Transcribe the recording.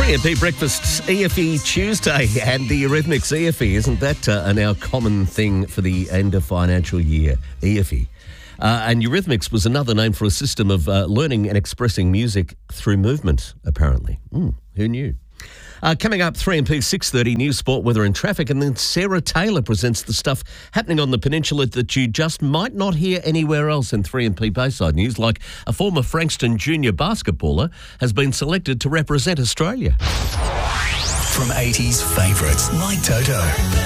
3MP Breakfast's EFE Tuesday and the Eurythmics EFE. Isn't that a now common thing for the end of financial year? EFE. And Eurythmics was another name for a system of learning and expressing music through movement, apparently. Who knew? Coming up, 3MP 6:30, news, sport, weather and traffic, and then Sarah Taylor presents the stuff happening on the peninsula that you just might not hear anywhere else in 3MP Bayside News, like a former Frankston junior basketballer has been selected to represent Australia. From 80s favourites like Toto.